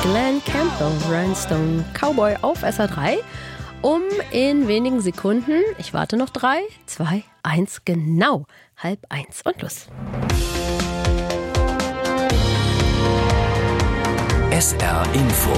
Glenn Campbell, Rhinestone Cowboy auf SR3. In wenigen Sekunden, ich warte noch 3, 2, 1, genau, 12:30 und los. SR Info.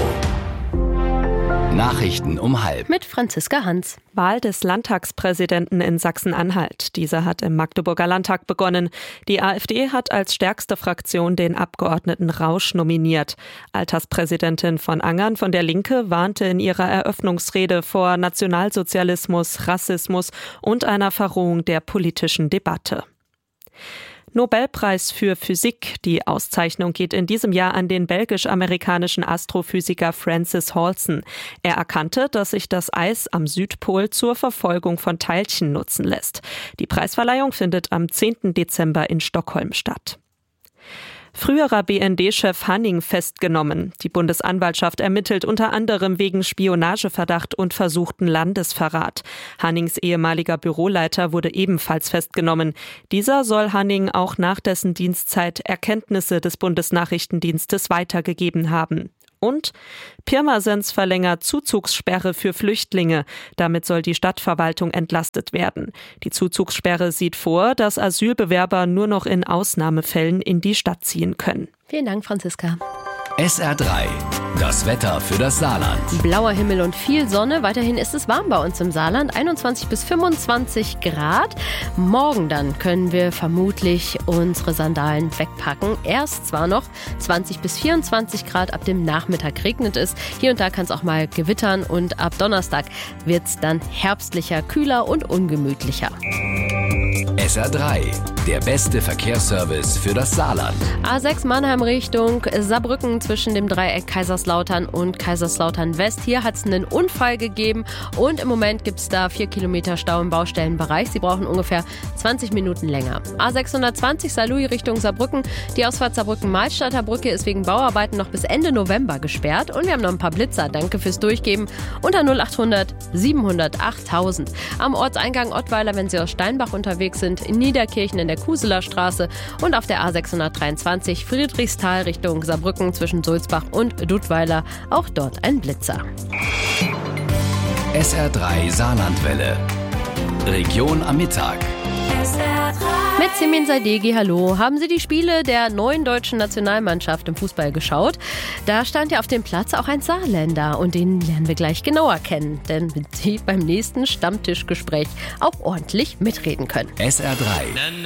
Nachrichten um 12:30. Mit Franziska Hans. Wahl des Landtagspräsidenten in Sachsen-Anhalt. Diese hat im Magdeburger Landtag begonnen. Die AfD hat als stärkste Fraktion den Abgeordneten Rausch nominiert. Alterspräsidentin von Angern von der Linke warnte in ihrer Eröffnungsrede vor Nationalsozialismus, Rassismus und einer Verrohung der politischen Debatte. Nobelpreis für Physik. Die Auszeichnung geht in diesem Jahr an den belgisch-amerikanischen Astrophysiker Francis Halson. Er erkannte, dass sich das Eis am Südpol zur Verfolgung von Teilchen nutzen lässt. Die Preisverleihung findet am 10. Dezember in Stockholm statt. Früherer BND-Chef Hanning festgenommen. Die Bundesanwaltschaft ermittelt unter anderem wegen Spionageverdacht und versuchten Landesverrat. Hannings ehemaliger Büroleiter wurde ebenfalls festgenommen. Dieser soll Hanning auch nach dessen Dienstzeit Erkenntnisse des Bundesnachrichtendienstes weitergegeben haben. Und Pirmasens verlängert Zuzugssperre für Flüchtlinge. Damit soll die Stadtverwaltung entlastet werden. Die Zuzugssperre sieht vor, dass Asylbewerber nur noch in Ausnahmefällen in die Stadt ziehen können. Vielen Dank, Franziska. SR3. Das Wetter für das Saarland. Blauer Himmel und viel Sonne. Weiterhin ist es warm bei uns im Saarland. 21 bis 25 Grad. Morgen dann können wir vermutlich unsere Sandalen wegpacken. Erst zwar noch 20 bis 24 Grad. Ab dem Nachmittag regnet es. Hier und da kann es auch mal gewittern. Und ab Donnerstag wird es dann herbstlicher, kühler und ungemütlicher. SR3. Der beste Verkehrsservice für das Saarland. A6 Mannheim Richtung Saarbrücken zwischen dem Dreieck Kaiserslautern und Kaiserslautern West. Hier hat es einen Unfall gegeben und im Moment gibt es da 4 Kilometer Stau im Baustellenbereich. Sie brauchen ungefähr 20 Minuten länger. A620 Saarlouis Richtung Saarbrücken. Die Ausfahrt Saarbrücken-Malstadter Brücke ist wegen Bauarbeiten noch bis Ende November gesperrt. Und wir haben noch ein paar Blitzer. Danke fürs Durchgeben. Unter 0800 700 8000. Am Ortseingang Ottweiler, wenn Sie aus Steinbach unterwegs sind, in Niederkirchen in der Kuseler Straße und auf der A623 Friedrichsthal Richtung Saarbrücken zwischen Sulzbach und Dudweiler. Auch dort ein Blitzer. SR3 Saarlandwelle. Region am Mittag. Mit Simin Sadeghi, hallo. Haben Sie die Spiele der neuen deutschen Nationalmannschaft im Fußball geschaut? Da stand ja auf dem Platz auch ein Saarländer und den lernen wir gleich genauer kennen, denn Sie beim nächsten Stammtischgespräch auch ordentlich mitreden können. SR3.